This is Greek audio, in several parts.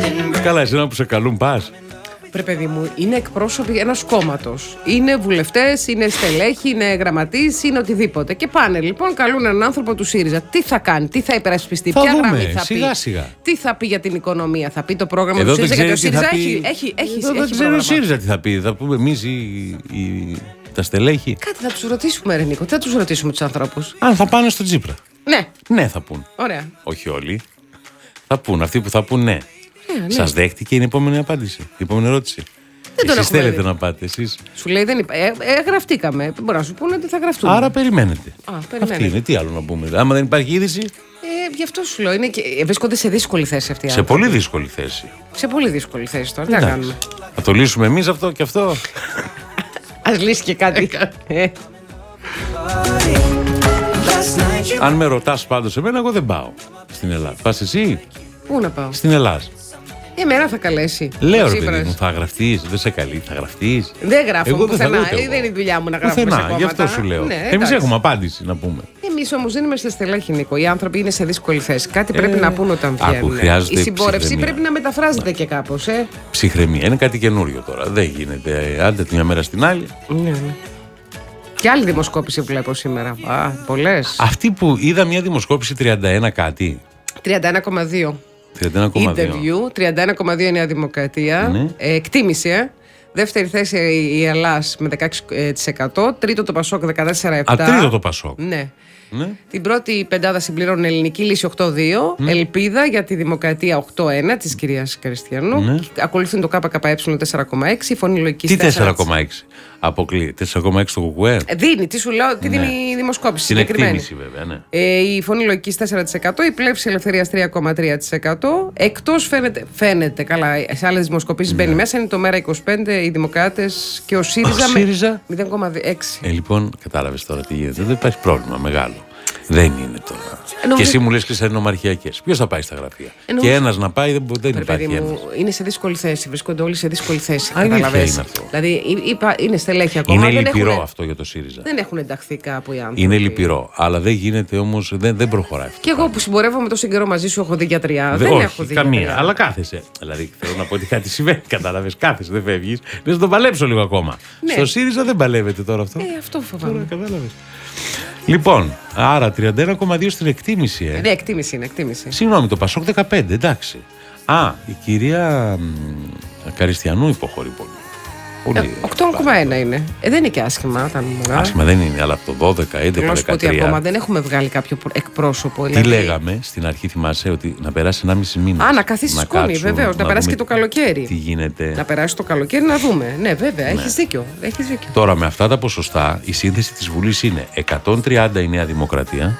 Καλά, εσένα που σε καλούν πας. Πρε παιδί μου, είναι εκπρόσωποι ενός κόμματος. Είναι βουλευτές, είναι στελέχοι, είναι γραμματείς, είναι οτιδήποτε. Και πάνε λοιπόν, καλούν έναν άνθρωπο του ΣΥΡΙΖΑ. Τι θα κάνει, τι θα υπερασπιστεί, ποια γραμμή θα σιγά, πει. σιγά. Τι θα πει για την οικονομία, θα πει το πρόγραμμα Εδώ του ΣΥΡΙΖΑ. Γιατί ο ΣΥΡΙΖΑ δεν ξέρω ο ΣΥΡΙΖΑ τι θα πει. Θα πούμε εμείς τα στελέχη. Κάτι θα τους ρωτήσουμε, ρε Νίκο, τι θα τους ρωτήσουμε τους ανθρώπους. Αν θα πάνε στο Τσίπρα. Ναι. Ναι, θα πούν. Ωραία. Όχι όλοι. Θα πούν. Αυτοί που θα πούν ναι. Ναι. Σας δέχτηκε η επόμενη απάντηση, η επόμενη ερώτηση. Εσείς θέλετε να πάτε, εσείς. Σου λέει δεν γραφτήκαμε. Μπορεί να σου πούνε ότι θα γραφτούμε. Άρα περιμένετε. Αυτή είναι, τι άλλο να πούμε. Άμα δεν υπάρχει είδηση. Γι' αυτό σου λέω. Βρίσκονται σε δύσκολη θέση αυτοί οι άνθρωποι. Σε πολύ δύσκολη θέση. Σε πολύ δύσκολη θέση τώρα. Τι να κάνουμε. Θα το λύσουμε εμείς αυτό και αυτό. Ας λύσει και κάτι. Αν με ρωτάς πάντως εμένα, εγώ δεν πάω στην Ελλάδα. Πας εσύ? Πού να πάω? Στην Ελλάδα. Εμένα θα καλέσει. Λέω ρε παιδί μου, θα γραφτείς, δεν σε καλεί, θα γραφτείς. Δεν γράφω πουθενά, δεν είναι η δουλειά μου να γράφω σε κόμματα. Γι' αυτό σου λέω. Ναι, εμείς έχουμε απάντηση να πούμε. Εμείς όμως δεν είμαστε στελέχοι, Νίκο. Οι άνθρωποι είναι σε δύσκολη θέση. Κάτι πρέπει να πούν όταν βγαίνουν. Η συμπόρευση πρέπει να μεταφράζεται και κάπως. Ψυχραιμία. Είναι κάτι καινούριο τώρα. Δεν γίνεται. Άντε τη μια μέρα στην άλλη. Ναι. Και άλλη δημοσκόπηση βλέπω σήμερα. Πολλές. Αυτή που είδα μια δημοσκόπηση 31 κάτι. 31,2. Interview, 31,2 η Νέα Δημοκρατία. Ναι. Εκτίμηση. Δεύτερη θέση η Ελλάς με 16%. Τρίτο το Πασόκ 14,7%. Τρίτο το Πασόκ. Ναι. Την πρώτη πεντάδα συμπληρώνει Ελληνική Λύση 8-2. Ελπίδα για τη Δημοκρατία 8-1 της κυρίας Καριστιανού. Ακολουθούν το ΚΚΕ 4,6. Η Φωνή Λογικής. Τι 4,6. Αποκλεί. 4,6 το ΚΚΕ. Δίνει, τι σου λέω, τι δίνει η δημοσκόπηση. Την εκτίμηση βέβαια, ναι. Η Φωνή Λογικής 4%, η Πλεύση Ελευθερίας 3,3%. Εκτός φαίνεται, καλά, σε άλλες δημοσκοπήσεις μπαίνει μέσα, είναι το Μέρα 25, οι Δημοκράτες και ο ΣΥΡΙΖΑ με 0,6. Λοιπόν, κατάλαβες τώρα τι γίνεται. Δεν υπάρχει πρόβλημα μεγάλο. Δεν είναι τώρα. Και εσύ μου λες και σε νομαρχιακές. Ποιος θα πάει στα γραφεία? Και ένας να πάει, δεν υπάρχει ένας. Είναι σε δύσκολη θέση. Βρίσκονται όλοι σε δύσκολη θέση. Αλήθεια είναι αυτό. Δηλαδή είναι στελέχη ακόμα. Είναι λυπηρό αυτό για το ΣΥΡΙΖΑ. Δεν έχουν ενταχθεί κάπου οι άνθρωποι. Είναι λυπηρό. Αλλά δεν γίνεται όμως, δεν προχωράει αυτό. Και εγώ που συμπορεύομαι τόσο καιρό μαζί σου έχω δει γιατριά. Δεν έχω δει καμία. γιατριά. Αλλά κάθεσαι. Δηλαδή θέλω να πω ότι κάτι συμβαίνει. Κατάλαβες. Κάθεσαι, δεν φεύγεις. Λες να το παλέψω λίγο ακόμα. Ναι. Στο ΣΥΡΙΖΑ δεν παλεύεται τώρα αυτό. Αυτό φοβάμαι. Κατάλαβες. Λοιπόν, άρα 31,2 στην εκτίμηση. Ναι, εκτίμηση είναι, εκτίμηση. Συγγνώμη, το Πασόκ 15, εντάξει. Η κυρία Καριστιανού υποχωρεί πολύ. 8,1 είναι. Δεν είναι και άσχημα τα νούμερα. Άσχημα δεν είναι, αλλά από το 12, 11, 13. Ότι ακόμα δεν έχουμε βγάλει κάποιο εκπρόσωπο. Τι λέγαμε στην αρχή, θυμάσαι, ότι να περάσει 1,5 μήνα. Να καθίσει σκόνη, βεβαίως. Να περάσει και το καλοκαίρι. Τι γίνεται. Να περάσει το καλοκαίρι να δούμε. Ναι, βέβαια, έχεις δίκιο. Τώρα με αυτά τα ποσοστά η σύνθεση της Βουλής είναι 130 η Νέα Δημοκρατία,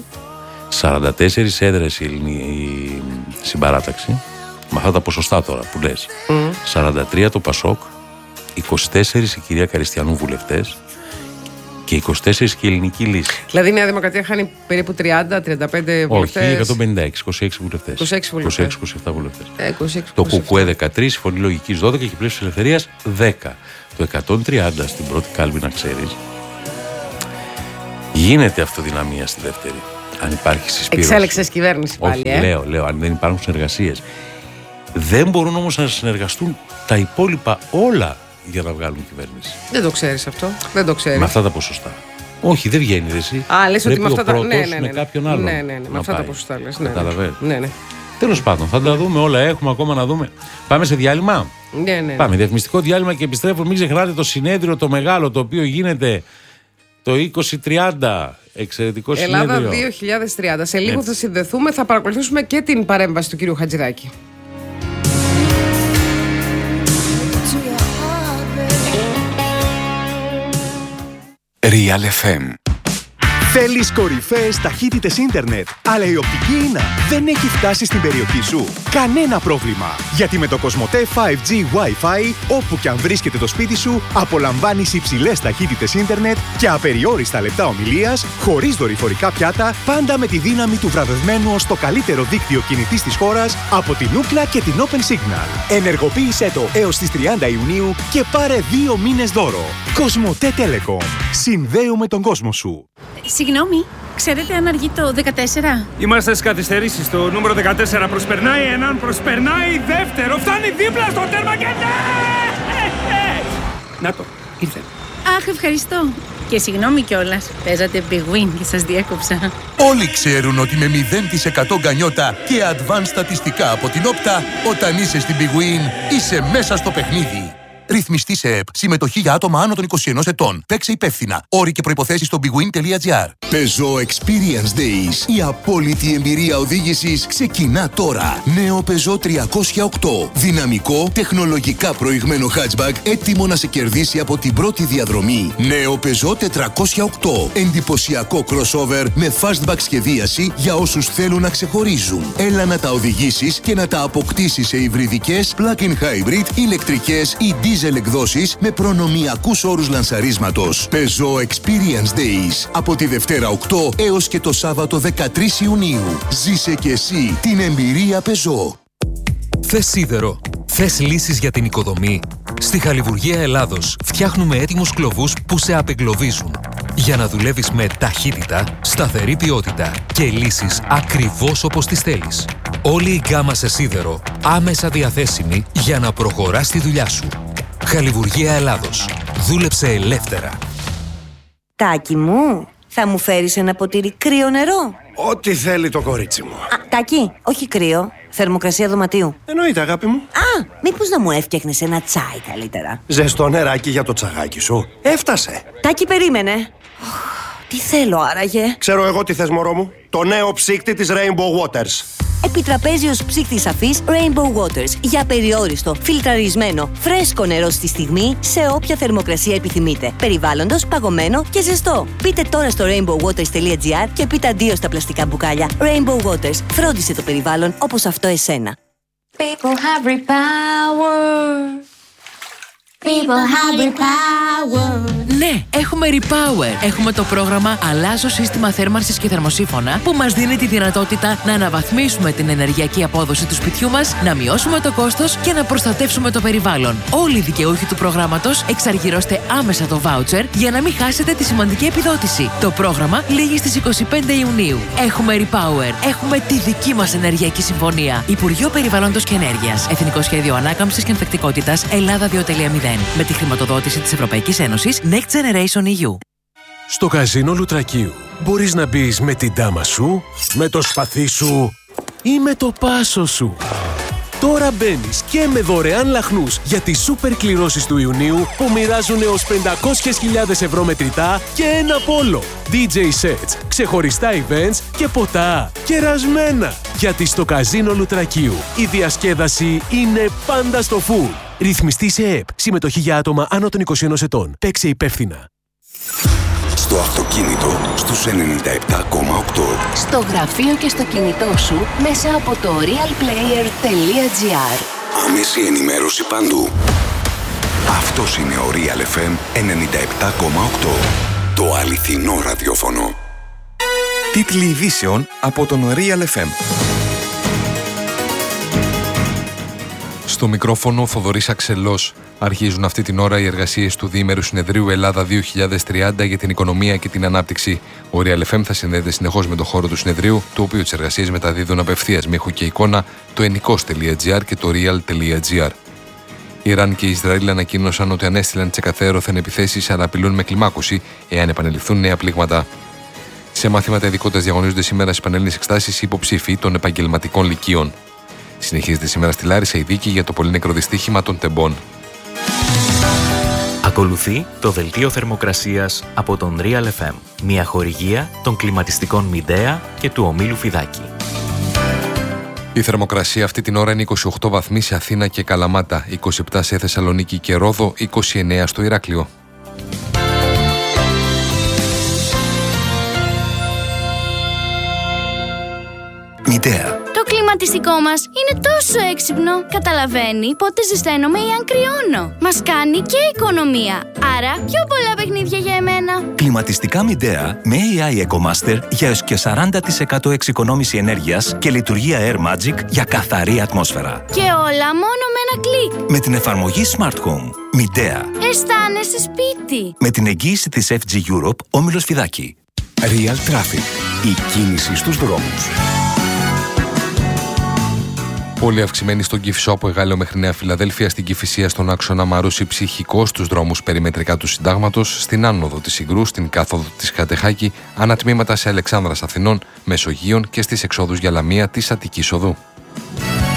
44 έδρες η Συμπαράταξη. Με αυτά τα ποσοστά τώρα που λες. 43 το Πασόκ. 24 η κυρία Καριστιανού βουλευτές και 24 και η Ελληνική Λύση. Δηλαδή η Νέα Δημοκρατία χάνει περίπου 30-35 βουλευτές. Όχι, 156, 26 βουλευτές. 26-27 βουλευτές. Το ΚΚΕ 13, η Φωνή Λογικής 12 και η Πλεύση Ελευθερίας 10. Το 130 στην πρώτη κάλπη, να ξέρεις. Γίνεται αυτοδυναμία στη δεύτερη. Αν υπάρχει συσπήρωση. Εξέλεξες κυβέρνηση πάλι. Λέω, αν δεν υπάρχουν συνεργασίες. Δεν μπορούν όμως να συνεργαστούν τα υπόλοιπα όλα για να βγάλουν κυβέρνηση. Δεν το ξέρεις αυτό. Δεν το ξέρεις. Με αυτά τα ποσοστά. Όχι, δεν βγαίνει εσύ. Λες ότι με αυτά τα ποσοστά. Με κάποιον άλλον. Ναι, με αυτά τα ποσοστά λες. Ναι. Τέλος πάντων, θα τα δούμε όλα. Έχουμε ακόμα να δούμε. Πάμε σε διάλειμμα. Ναι. Πάμε. Διαφημιστικό διάλειμμα και επιστρέφουμε. Μην ξεχνάτε το συνέδριο το μεγάλο το οποίο γίνεται το 2030. Εξαιρετικό συνέδριο. Ελλάδα 2030. Σε λίγο θα συνδεθούμε. Θα παρακολουθήσουμε και την παρέμβαση του κύριου Χατζηδάκη. Real FM. Θέλεις κορυφαίες ταχύτητες ίντερνετ, αλλά η οπτική ίνα δεν έχει φτάσει στην περιοχή σου? Κανένα πρόβλημα, γιατί με το Κοσμοτέ 5G Wi-Fi, όπου και αν βρίσκεται το σπίτι σου, απολαμβάνεις υψηλές ταχύτητες ίντερνετ και απεριόριστα λεπτά ομιλίας, χωρίς δορυφορικά πιάτα, πάντα με τη δύναμη του βραβευμένου ως το καλύτερο δίκτυο κινητής της χώρας από την Ookla και την Open Signal. Ενεργοποίησέ το έως τις 30 Ιουνίου και πάρε 2 μήνες δώρο. Κοσμοτέ Telecom. Συνδέουμε τον κόσμο σου. Συγγνώμη, Ξέρετε αν αργεί το 14? Είμαστε στις καθυστερήσεις. Το νούμερο 14 προσπερνάει έναν, προσπερνάει δεύτερο. Φτάνει δίπλα στο τέρμα και να το, ήρθε. Αχ, ευχαριστώ. Και συγγνώμη κιόλας, παίζατε Big Win και σας διέκοψα. Όλοι ξέρουν ότι με 0% γκανιότα και advanced στατιστικά από την Όπτα, όταν είσαι στην Big Win, είσαι μέσα στο παιχνίδι. Ρυθμιστή σε ΕΠ. Συμμετοχή για άτομα άνω των 21 ετών. Παίξε υπεύθυνα. Όροι και προϋποθέσεις στο bigwin.gr. Peugeot Experience Days. Η απόλυτη εμπειρία οδήγησης ξεκινά τώρα. Νέο Peugeot 308. Δυναμικό, τεχνολογικά προηγμένο hatchback, έτοιμο να σε κερδίσει από την πρώτη διαδρομή. Νέο Peugeot 408. Εντυπωσιακό crossover με fastback σχεδίαση για όσους θέλουν να ξεχωρίζουν. Έλα να τα οδηγήσεις και να τα αποκτήσεις σε υβριδικές, plug-in hybrid, ηλεκτρικές ή diesel εκδόσεις με προνομιακούς όρους λανσαρίσματος. Peugeot Experience Days. Από τη Δευτέρα 8 έως και το Σάββατο 13 Ιουνίου. Ζήσε και εσύ την εμπειρία Peugeot. Θες σίδερο? Θες λύσεις για την οικοδομή? Στη Χαλιβουργία Ελλάδος φτιάχνουμε έτοιμους κλωβούς που σε απεγκλωβίζουν. Για να δουλεύεις με ταχύτητα, σταθερή ποιότητα και λύσεις ακριβώς όπως τις θέλεις. Όλη η γκάμα σε σίδερο άμεσα διαθέσιμη για να προχωράς τη δουλειά σου. Χαλιβουργία Ελλάδος. Δούλεψε ελεύθερα. Τάκη μου, θα μου φέρεις ένα ποτήρι κρύο νερό? Ό,τι θέλει το κορίτσι μου. Τάκη, όχι κρύο. Θερμοκρασία δωματίου. Εννοείται, αγάπη μου. Μήπως να μου έφτιαχνες ένα τσάι καλύτερα? Ζεστό νεράκι για το τσαγάκι σου. Έφτασε. Τάκη, περίμενε. Τι θέλω άραγε? Ξέρω εγώ τι θες, μωρό μου. Το νέο ψύκτη της Rainbow Waters. Επιτραπέζιος ψύκτης αφής Rainbow Waters. Για περιόριστο, φιλτραρισμένο, φρέσκο νερό στη στιγμή, σε όποια θερμοκρασία επιθυμείτε. Περιβάλλοντος, παγωμένο και ζεστό. Μπείτε τώρα στο rainbowwaters.gr και πείτε αντίο στα πλαστικά μπουκάλια. Rainbow Waters. Φρόντισε το περιβάλλον όπως αυτό εσένα. People have repower. People have repower. Ναι, έχουμε Repower. Έχουμε το πρόγραμμα Αλλάζω σύστημα θέρμανσης και θερμοσύφωνα που μας δίνει τη δυνατότητα να αναβαθμίσουμε την ενεργειακή απόδοση του σπιτιού μας, να μειώσουμε το κόστος και να προστατεύσουμε το περιβάλλον. Όλοι οι δικαιούχοι του προγράμματος εξαργυρώστε άμεσα το voucher για να μην χάσετε τη σημαντική επιδότηση. Το πρόγραμμα λήγει στις 25 Ιουνίου. Έχουμε Repower. Έχουμε τη δική μας ενεργειακή συμφωνία. Υπουργείο Περιβάλλοντος και Ενέργειας. Εθνικό Σχέδιο Ανάκαμψης και Ανθεκτικότητας Ελλάδα 2.0. Με τη χρηματοδότηση της Ευρωπαϊκής Ένωσης Next Generation EU. Στο καζίνο Λουτρακίου μπορείς να μπεις με την ντάμα σου, με το σπαθί σου ή με το πάσο σου. Τώρα μπαίνεις και με δωρεάν λαχνούς για τις σούπερ κληρώσεις του Ιουνίου που μοιράζουν έως 500.000 ευρώ μετρητά και ένα πόλο. DJ sets, ξεχωριστά events και ποτά. Κερασμένα! Γιατί στο καζίνο Λουτρακίου η διασκέδαση είναι πάντα στο full. Ρυθμιστή σε ΕΠ. Συμμετοχή για άτομα άνω των 21 ετών. Παίξε υπεύθυνα. Στο αυτοκίνητο στους 97,8. Στο γραφείο και στο κινητό σου μέσα από το realplayer.gr. Άμεση ενημέρωση παντού. Αυτός είναι ο Real FM 97,8. Το αληθινό ραδιόφωνο. Τίτλοι ειδήσεων από τον Real FM. Στο μικρόφωνο Θοδωρής Αξελός. Αρχίζουν αυτή την ώρα οι εργασίες του Διήμερου Συνεδρίου Ελλάδα 2030 για την οικονομία και την ανάπτυξη. Ο Real FM θα συνδέεται συνεχώς με το χώρο του συνεδρίου, το οποίο τις εργασίες μεταδίδουν απευθείας με ήχο και εικόνα το ενικός.gr και το real.gr. Ιράν και Ισραήλ ανακοίνωσαν ότι ανέστειλαν τις εκατέρωθεν επιθέσεις, αλλά απειλούν με κλιμάκωση εάν επανεληφθούν νέα πλήγματα. Σε μαθήματα ειδικότητας διαγωνίζονται σήμερα στις πανελλήνιες εξετάσεις υποψήφοι των επαγγελματικών λυκείων. Συνεχίζεται σήμερα στη Λάρισα η δίκη για το πολύνεκρο δυστύχημα των τεμπών. Ακολουθεί το δελτίο θερμοκρασίας από τον Real FM, μια χορηγία των κλιματιστικών Μιντέα και του ομίλου Φιδάκη. Η θερμοκρασία αυτή την ώρα είναι 28 βαθμοί σε Αθήνα και Καλαμάτα, 27 σε Θεσσαλονίκη και Ρόδο, 29 στο Ηράκλειο. Μιντέα. Το κλιματιστικό μας είναι τόσο έξυπνο. Καταλαβαίνει πότε ζεσταίνομαι ή αν κρυώνω. Μας κάνει και οικονομία. Άρα πιο πολλά παιχνίδια για εμένα. Κλιματιστικά Μιντέα με AI EcoMaster για έως και 40% εξοικονόμηση ενέργειας και λειτουργία Air Magic για καθαρή ατμόσφαιρα. Και όλα μόνο με ένα κλικ. Με την εφαρμογή Smart Home. Μιντέα. Αισθάνεσαι σπίτι. Με την εγγύηση της FG Europe, όμιλος Φιδάκη. Real Traffic. Η κίνηση στους δρόμους. Πολύ αυξημένη στον Κηφισό από Εγάλεο μέχρι Νέα Φιλαδέλφια, στην Κηφισία στον άξονα Μαρούσι Ψυχικό, στους δρόμους περιμετρικά του Συντάγματος, στην άνοδο της Ιγρού, στην κάθοδο της Χατεχάκη, ανατμήματα σε Αλεξάνδρας Αθηνών, Μεσογείων και στις εξόδους για Λαμία της Αττικής Οδού.